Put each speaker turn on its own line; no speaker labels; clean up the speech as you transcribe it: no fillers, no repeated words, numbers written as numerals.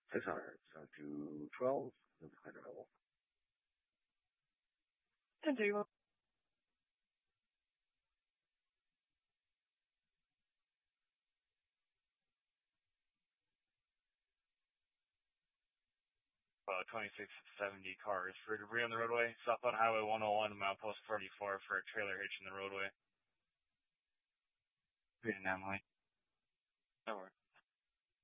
600, so to 12, hydro level.
10-31.
2670 cars for debris on the roadway. Southbound Highway 101, milepost 44 for a trailer hitch in the roadway. Reading Emily. No worries.